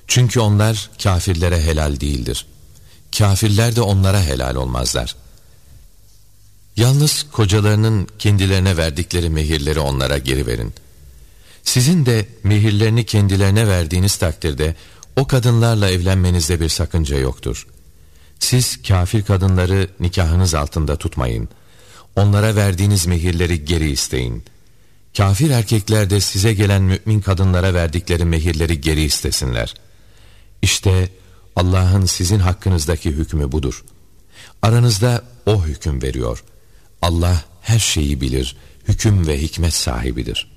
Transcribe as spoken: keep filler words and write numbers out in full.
Çünkü onlar kâfirlere helal değildir. Kâfirler de onlara helal olmazlar. Yalnız kocalarının kendilerine verdikleri mehirleri onlara geri verin. Sizin de mehirlerini kendilerine verdiğiniz takdirde o kadınlarla evlenmenizde bir sakınca yoktur. Siz kâfir kadınları nikahınız altında tutmayın. Onlara verdiğiniz mehirleri geri isteyin. Kâfir erkekler de size gelen mümin kadınlara verdikleri mehirleri geri istesinler. İşte Allah'ın sizin hakkınızdaki hükmü budur. Aranızda o hüküm veriyor. Allah her şeyi bilir, hüküm ve hikmet sahibidir.